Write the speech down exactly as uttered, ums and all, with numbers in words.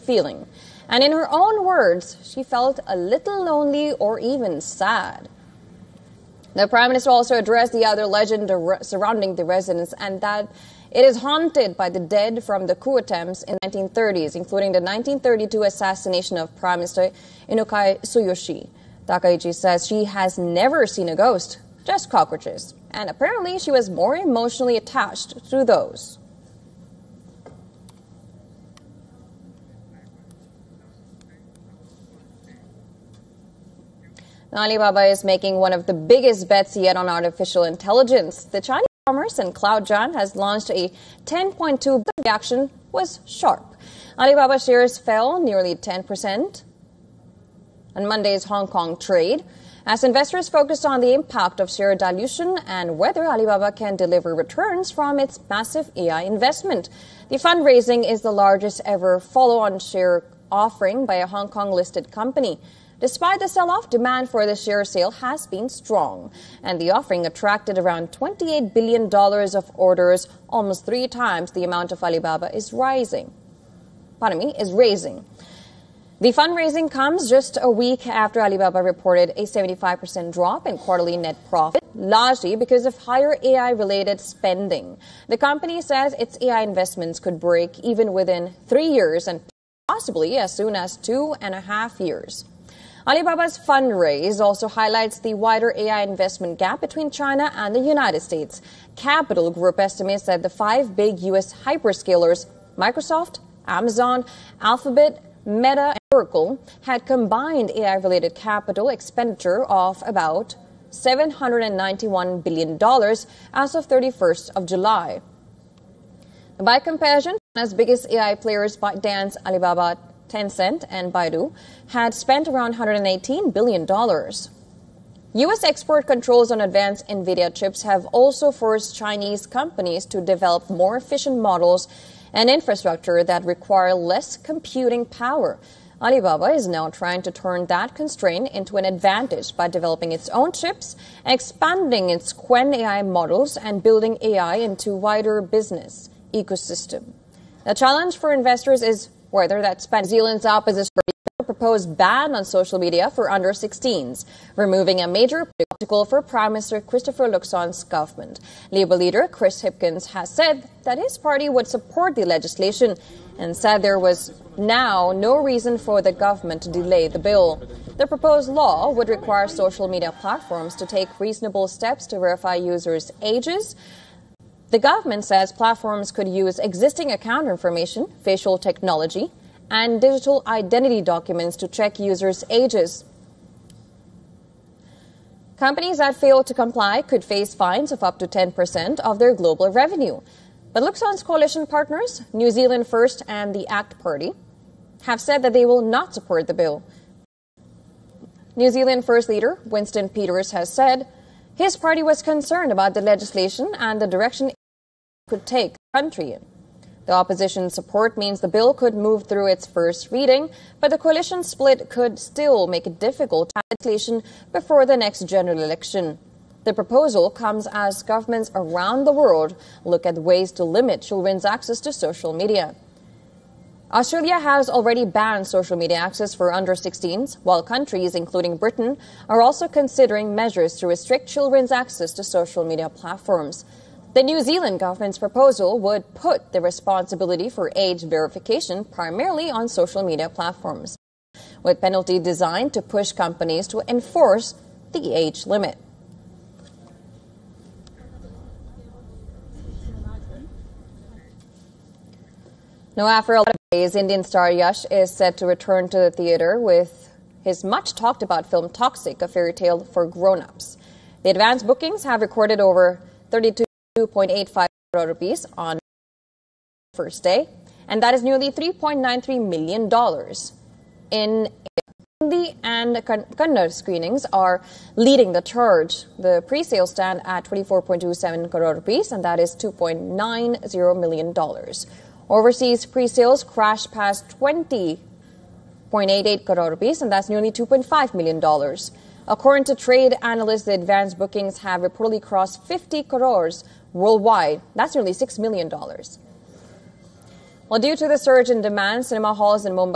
feeling. And in her own words, she felt a little lonely or even sad. The Prime Minister also addressed the other legend surrounding the residence, and that it is haunted by the dead from the coup attempts in the nineteen thirties, including the nineteen thirty-two assassination of Prime Minister Inukai Tsuyoshi. Takaichi says she has never seen a ghost, just cockroaches. And apparently she was more emotionally attached to those. Alibaba is making one of the biggest bets yet on artificial intelligence. The Chinese Commerce and Cloud Giant has launched a ten point two billion dollars reaction was sharp. Alibaba shares fell nearly ten percent on Monday's Hong Kong trade, as investors focused on the impact of share dilution and whether Alibaba can deliver returns from its massive A I investment. The fundraising is the largest ever follow-on share offering by a Hong Kong-listed company. Despite the sell-off, demand for the share sale has been strong, and the offering attracted around twenty-eight billion dollars of orders, almost three times the amount of Alibaba is rising. Pardon me, is raising. The fundraising comes just a week after Alibaba reported a seventy-five percent drop in quarterly net profit, largely because of higher A I-related spending. The company says its A I investments could break even within three years and possibly as soon as two and a half years. Alibaba's fundraise also highlights the wider A I investment gap between China and the United States. Capital Group estimates that the five big U S hyperscalers, Microsoft, Amazon, Alphabet, Meta, and Oracle, had combined A I-related capital expenditure of about seven hundred ninety-one billion dollars as of thirty-first of July. By comparison, China's biggest A I players, ByteDance, Alibaba, Tencent, and Baidu, had spent around one hundred eighteen billion dollars. U S export controls on advanced NVIDIA chips have also forced Chinese companies to develop more efficient models and infrastructure that require less computing power. Alibaba is now trying to turn that constraint into an advantage by developing its own chips, expanding its Qwen A I models, and building A I into a wider business ecosystem. The challenge for investors is whether that New Zealand's opposition proposed ban on social media for under sixteens, removing a major obstacle for Prime Minister Christopher Luxon's government. Labour leader Chris Hipkins has said that his party would support the legislation and said there was now no reason for the government to delay the bill. The proposed law would require social media platforms to take reasonable steps to verify users' ages. The government says platforms could use existing account information, facial technology, and digital identity documents to check users' ages. Companies that fail to comply could face fines of up to ten percent of their global revenue. But Luxon's coalition partners, New Zealand First and the ACT Party, have said that they will not support the bill. New Zealand First leader Winston Peters has said his party was concerned about the legislation and the direction it could take the country in. The opposition's support means the bill could move through its first reading, but the coalition split could still make it difficult to pass legislation before the next general election. The proposal comes as governments around the world look at ways to limit children's access to social media. Australia has already banned social media access for under sixteens, while countries, including Britain, are also considering measures to restrict children's access to social media platforms. The New Zealand government's proposal would put the responsibility for age verification primarily on social media platforms, with penalties designed to push companies to enforce the age limit. Now, after a lot of days, Indian star Yash is set to return to the theatre with his much-talked-about film Toxic, a fairy tale for grown-ups. The advance bookings have recorded over thirty-two point eight five crore rupees on the first day, and that is nearly three point nine three million dollars. In Hindi and Kannada screenings are leading the charge. The pre-sales stand at twenty-four point two seven crore rupees, and that is two point nine zero million dollars. Overseas pre-sales crashed past twenty point eight eight crore rupees, and that's nearly two point five million dollars. According to trade analysts, the advanced bookings have reportedly crossed fifty crores worldwide. That's nearly six million dollars. Well, due to the surge in demand, cinema halls in Mumbai